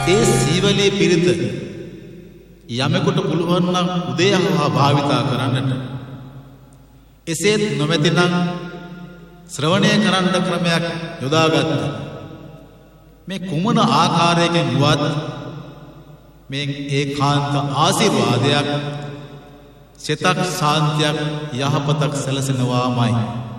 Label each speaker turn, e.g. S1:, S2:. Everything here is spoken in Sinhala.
S1: ඒ සීවලේ පිරිත යමෙකුට පුළුවන් නම් උදේහා භාවිතා කරන්නට එසේත් නොමැතිනම් ශ්‍රවණය කරන්න ක්‍රමයක් යොදාගත්තා. මේ කුමන ආකාරයකින් වුවත් මේ ඒකාන්ත ආශිර්වාදයක් සිතක් ශාන්තියක් යහපතක් සැලසෙනවාමයි.